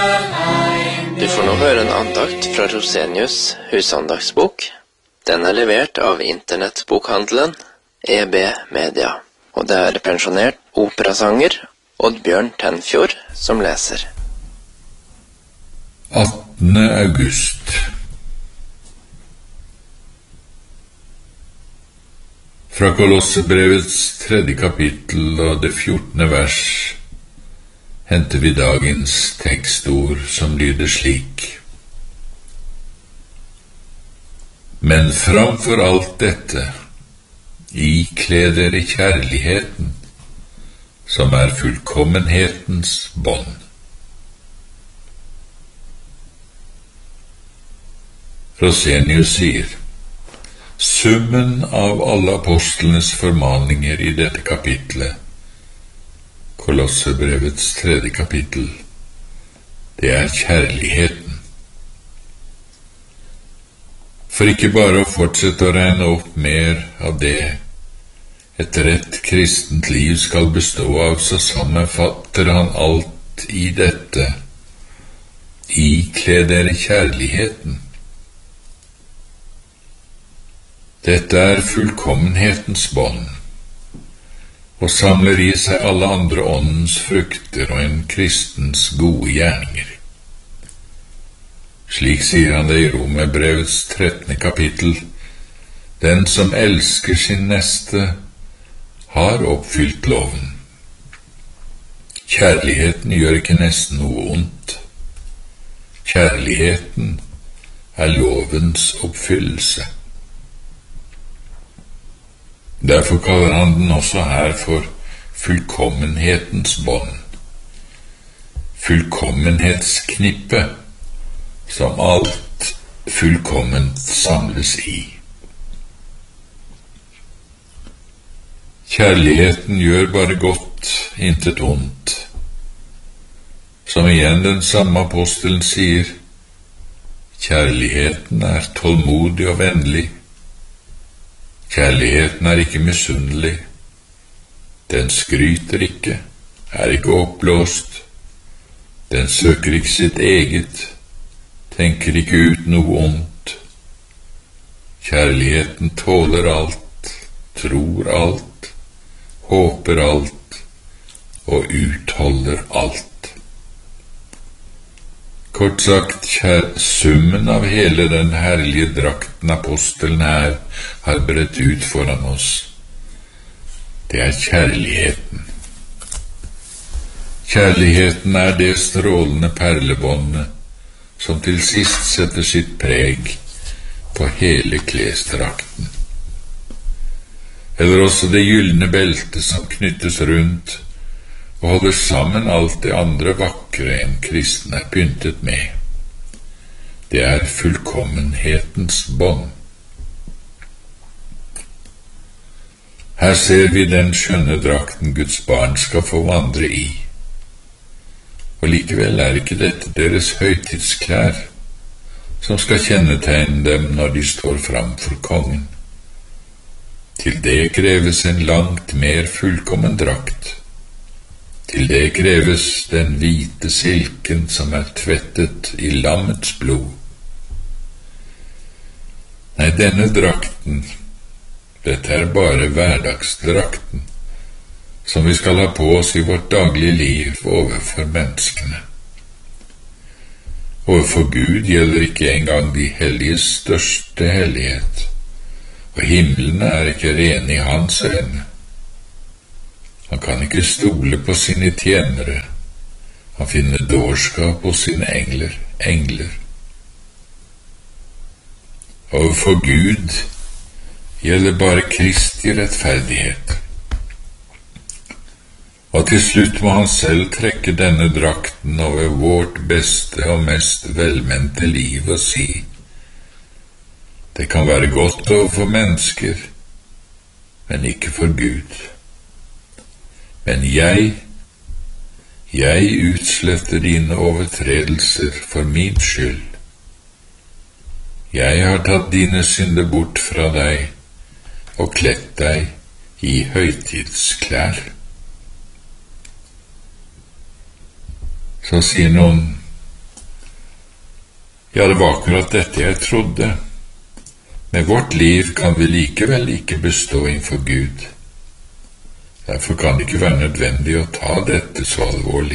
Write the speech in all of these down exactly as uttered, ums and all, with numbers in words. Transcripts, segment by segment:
Du får nå høre en andakt fra Rosenius husandaktsbok. Den er levert av internettbokhandelen E B Media, og det er pensjonert operasanger Oddbjørn Tenfjord som leser. attende august. Fra Kolossebrevets tredje kapittel og det fjortende vers henter vi dagens tekstord som lyder slik. Men framfor alt dette, ikle dere kjærligheten, som er fullkommenhetens bånd. Rosenius sier, summen av alle apostlenes formaninger i dette kapitlet, Kolossebrevets tredje kapittel, det er kjærligheten. For ikke bare å fortsette å regne opp mer av det et rett kristent liv skal bestå av, så sammenfatter han alt i dette. Ikle dere kjærligheten. Dette er fullkommenhetens bånd, og samler i seg alle andre åndens frukter og en kristens gode gjerninger. Slik sier han det i Romerbrevets trettende kapittel. Den som elsker sin neste, har oppfylt loven. Kjærligheten gjør ikke nesten noe ondt. Kjærligheten er lovens oppfyllelse. Derfor kaller han den også her for fullkommenhetens bånd. Fullkommenhetsknippe, som alt fullkomment samles i. Kjærligheten gjør bare godt, intet ondt. Som igjen den samme apostelen sier, kjærligheten er tålmodig og vennlig. Kjærligheten er ikke misunnelig. Den skryter ikke, er ikke oppblåst. Den søker ikke sitt eget, tenker ikke ut noe ondt. Kjærligheten tåler alt, tror alt, håper alt og utholder alt. Kort sagt, kjær, summen av hele den herlige drakten apostelen her har bredt ut foran oss. Det er kjærligheten. Kjærligheten er det strålende perlebåndet som til sist setter sitt preg på hele klesdrakten. Eller også det gyldne beltet som knyttes rundt og holder sammen alt det andre vakre en kristen er pyntet med. Det er fullkommenhetens bånd. Her ser vi den skjønne drakten Guds barn skal få vandre i. Og likevel er ikke dette deres høytidsklær, som skal kjennetegne dem når de står fram for kongen. Til det kreves en langt mer fullkommen drakt. Til det kreves den hvite silken som er tvettet i lammets blod. Nei, denne drakten, dette er bare hverdagsdrakten, som vi skal ha på oss i vårt daglige liv overfor menneskene. Overfor Gud gjelder ikke engang de helliges største hellighet, og himmelene er ikke rene i hans øyne. Han kan ikke stole på sine tjenere. Han finner dårskap hos sine engler, engler. Overfor Gud gjelder bare Kristi rettferdighet. Og til slutt må han selv trekke denne drakten over vårt beste og mest velmente liv og si, det kan være godt overfor mennesker, men ikke for Gud. Men jeg, jeg utsletter dine overtredelser for min skyld. Jeg har tatt dine synder bort fra deg og kledt deg i høytidsklær. Så sier noen, Ja, det var akkurat dette jeg trodde. Med vårt liv kan vi likevel ikke bestå innfor Gud. Derfor kan det ikke være nødvendig å ta dette så alvorlig.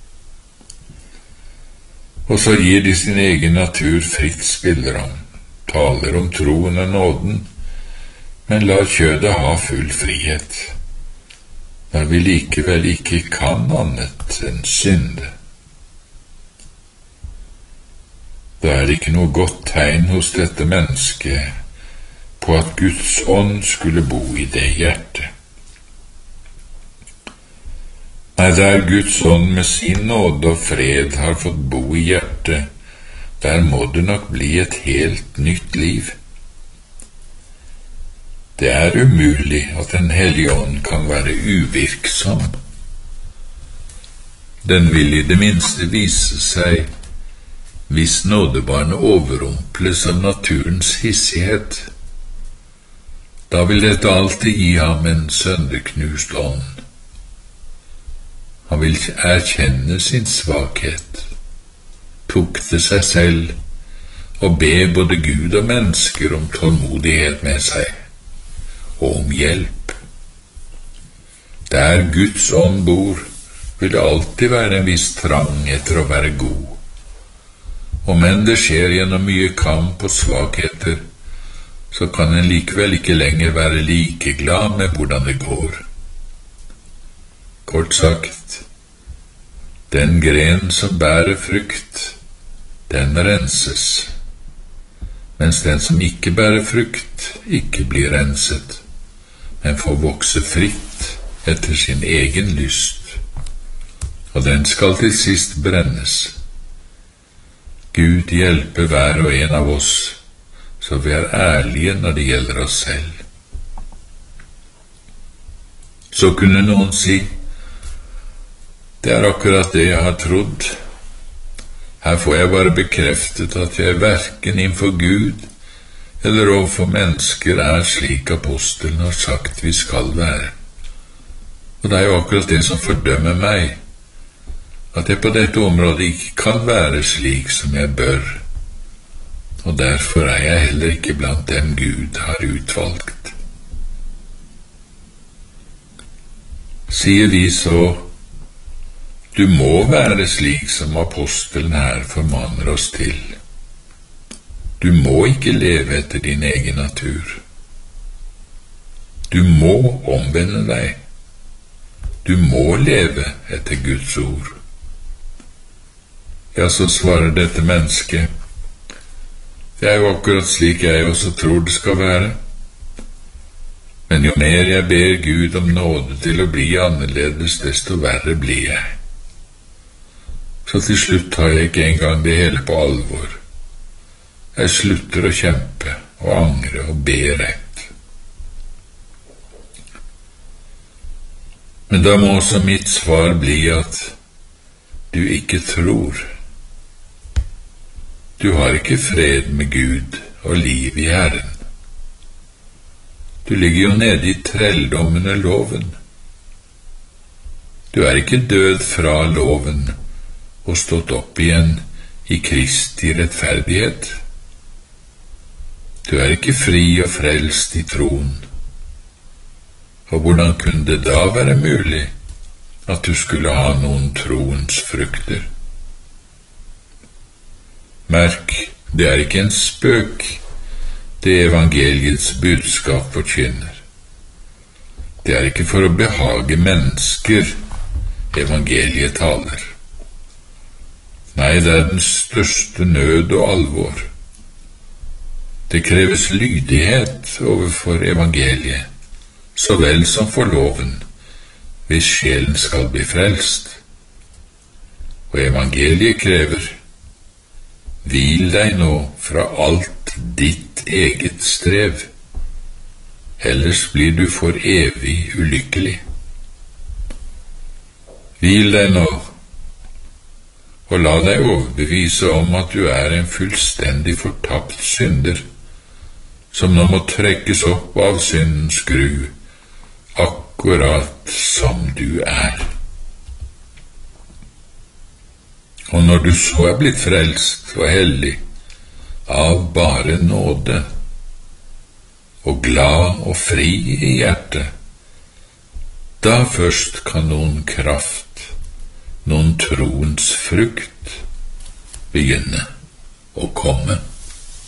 Og så gir de sin egen natur fritt spillerom, taler om troen og nåden, men lar kjødet ha full frihet, når vi likevel ikke kan annet enn synde. Da er det ikke noe godt tegn hos dette mennesket på at Guds ånd skulle bo i det hjertet. Nei, der Guds ånd med sin nåde og fred har fått bo i hjertet, der må det nok bli et helt nytt liv. Det er umulig at Den hellige ånd kan være uvirksom. Den vil i det minste vise seg hvis nådebarnet overrumples av naturens hissighet. Da vil dette alltid gi ham en sønderknust ånd. Han vil erkjenne sin svakhet, tukte seg selv og be både Gud og mennesker om tålmodighet med seg og om hjelp. Der Guds ånd bor, vil det alltid være en viss trang etter å være god. Og men det skjer gjennom mye kamp og svakheter, så kan en likevel ikke lenger være like glad med hvordan det går. Kort sagt, den gren som bærer frukt, den renses, mens den som ikke bærer frukt, ikke blir renset, men får vokse fritt etter sin egen lyst, og den skal til sist brennes. Gud hjelpe hver og en av oss, så vi er ærlige når det gjelder oss selv. Så kunne noen si, det er akkurat det jeg har trodd. Her får jeg bare bekreftet at jeg hverken innenfor Gud eller overfor mennesker er slik apostelen har sagt vi skal være. Og det er jo akkurat det som fordømmer meg, at jeg på dette området ikke kan være slik som jeg bør, og derfor er jeg heller ikke blant dem Gud har utvalgt. Sier vi så, du må være slik som apostelen her formaner oss til. Du må ikke leve etter din egen natur. Du må omvende deg. Du må leve etter Guds ord. Ja, så svarer dette mennesket, det er jo akkurat slik jeg også tror det skal være. Men jo mer jeg ber Gud om nåde til å bli annerledes, desto verre blir jeg. Så til slutt tar jeg ikke engang det hele på alvor. Jeg slutter å kjempe og angre og be rett. Men da må også mitt svar bli at du ikke tror. Du har ikke fred med Gud og liv i Herren. Du ligger jo nede i trelldommen og loven. Du er ikke død fra loven og stått opp igjen i Kristi rettferdighet. Du er ikke fri og frelst i troen. Og hvordan kunne det da være mulig at du skulle ha noen troens frukter? Merk, det er ikke en spøk, det evangeliets budskap forkynner. Det er ikke for å behage mennesker evangeliet taler. Nei, det er den største nød og alvor. Det kreves lydighet overfor evangeliet, så vel som for loven, hvis sjelen skal bli frelst. Og evangeliet krever, hvil deg nå fra alt ditt eget strev, ellers blir du for evig ulykkelig. Hvil deg nå, og la deg overbevise om at du er en fullstendig fortapt synder, som nå må trekkes opp av syndens skru, akkurat som du er. Og når du så er blitt frelst og hellig, av bare nåde, og glad og fri i hjertet, da først kan noen kraft, noen troens frukt begynne å komme.